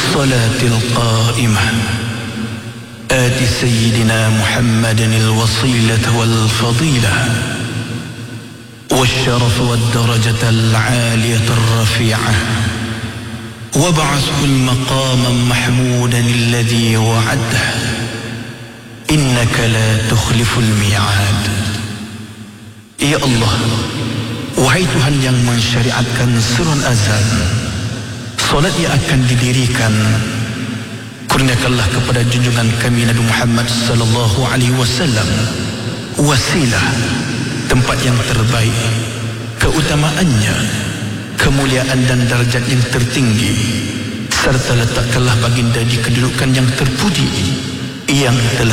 والصلاة القائمة آت سيدنا محمد الوصيلة والفضيلة والشرف والدرجة العالية الرفيعة وابعثه المقام محمودا الذي وعده إنك لا تخلف الميعاد. Ya Allah, wahai Tuhan yang mensyariatkan surun azan, solat yang akan didirikan, kurniakanlah kepada junjungan kami Nabi Muhammad sallallahu alaihi wasallam wasilah, tempat yang terbaik, keutamaannya, kemuliaan dan darjat yang tertinggi, serta letakkanlah baginda di kedudukan yang terpuji yang telah